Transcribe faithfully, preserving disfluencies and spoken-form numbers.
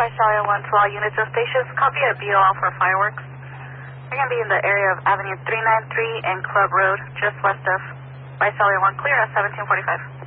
Visalia one to all units and stations. Copy a B O L for fireworks. They're going to be in the area of Avenue three ninety-three and Club Road, just west of Visalia one. Clear at seventeen forty-five.